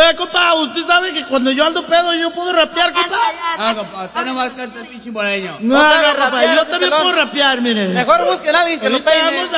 compa, usted sabe que cuando yo ando pedo yo puedo rapear, compa. Ah, compa, usted nomás canta el pinche moreño. No, compa, yo también puedo rapear, mire. Mejor busquen a alguien que lo Ahorita peine. vamos